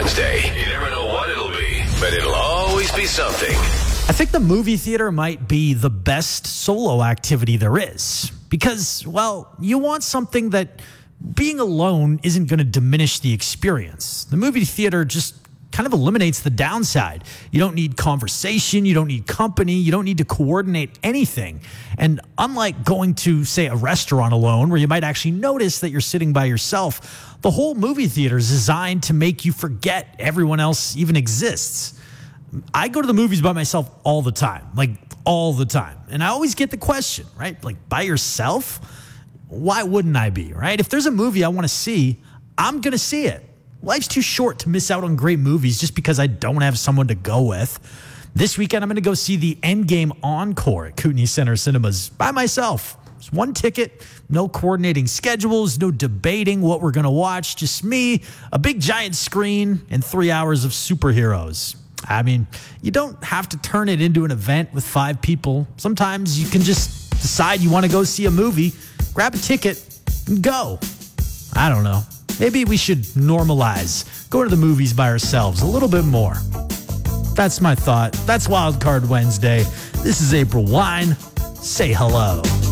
Wednesday. You never know what it'll be, but it'll always be something. I think the movie theater might be the best solo activity there is because, well, you want something that being alone isn't going to diminish the experience. The movie theater just kind of eliminates the downside. You don't need conversation. You don't need company. You don't need to coordinate anything. And unlike going to, say, a restaurant alone where you might actually notice that you're sitting by yourself, the whole movie theater is designed to make you forget everyone else even exists. I go to the movies by myself all the time, like all the time. And I always get the question, right? Like, by yourself? Why wouldn't I be, right? If there's a movie I want to see, I'm going to see it. Life's too short to miss out on great movies just because I don't have someone to go with. This weekend, I'm going to go see the Endgame Encore at Kootenai Center Cinemas by myself. It's one ticket, no coordinating schedules, no debating what we're going to watch, just me, a big giant screen, and 3 hours of superheroes. I mean, you don't have to turn it into an event with 5 people. Sometimes you can just decide you want to go see a movie, grab a ticket, and go. I don't know. Maybe we should normalize going to the movies by ourselves a little bit more. That's my thought. That's Wildcard Wednesday. This is April Wine. Say hello.